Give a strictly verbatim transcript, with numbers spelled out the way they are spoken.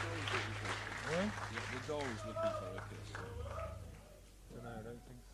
What? The, the doll's looking for a kiss. Don't know, I don't think